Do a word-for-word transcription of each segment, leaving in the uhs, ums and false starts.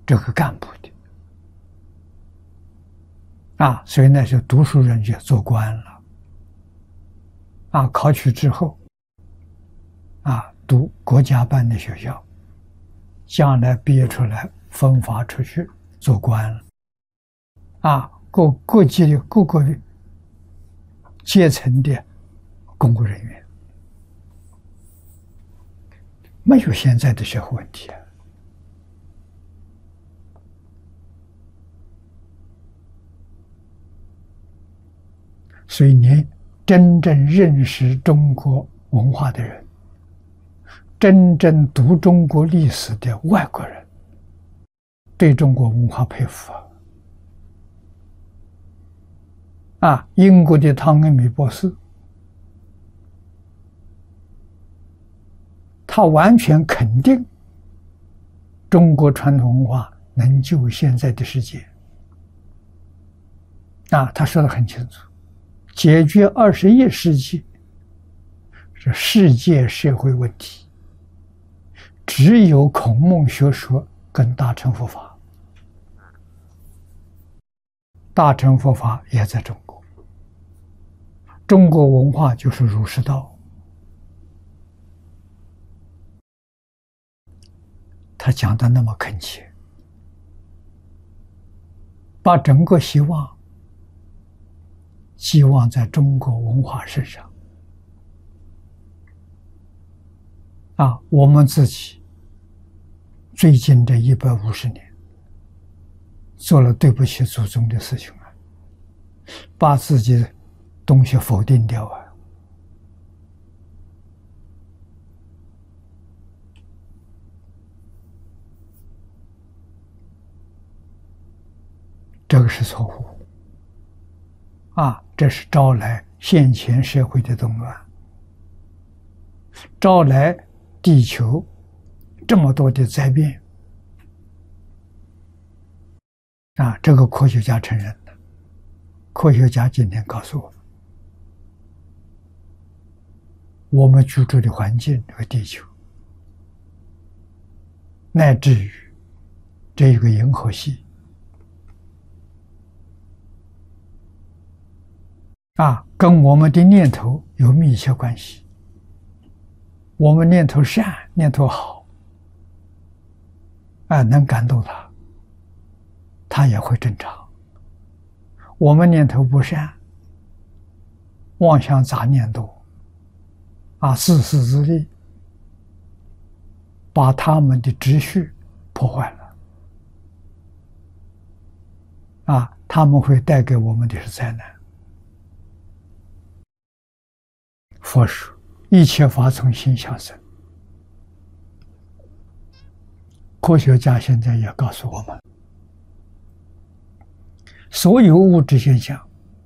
这个干部的啊，所以那些读书人就做官了啊，考取之后啊，读国家办的学校，将来毕业出来分发出去做官了啊，各各级的各个阶层的公务人员，没有现在的社会问题啊。所以你真正认识中国文化的人，真正读中国历史的外国人，对中国文化佩服啊！啊，英国的汤恩比博士，他完全肯定中国传统文化能救现在的世界。啊，他说得很清楚，解决二十一世纪是世界社会问题，只有孔孟学说跟大乘佛法。大乘佛法也在中国，中国文化就是儒释道。他讲的那么恳切，把整个希望寄望在中国文化身上啊！我们自己最近这一百五十年做了对不起祖宗的事情啊，把自己的东西否定掉啊！这个是错误啊！这是招来现前社会的动乱，招来地球这么多的灾变啊！这个科学家承认的。科学家今天告诉我们，我们居住的环境和地球，乃至于这个银河系啊，跟我们的念头有密切关系。我们念头善，念头好，啊，能感动他，他也会正常。我们念头不善，妄想杂念多，啊，自私自利，把他们的秩序破坏了，啊，他们会带给我们的是灾难。佛说一切法从心想生，科学家现在也告诉我们，所有物质现象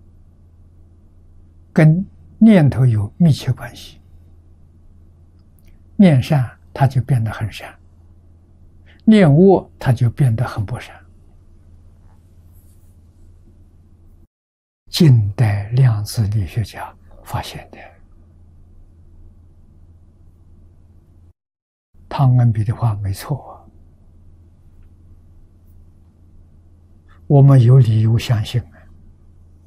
跟念头有密切关系，念善它就变得很善，念恶它就变得很不善。近代量子力学家发现的。汤恩比的话没错，我们有理由相信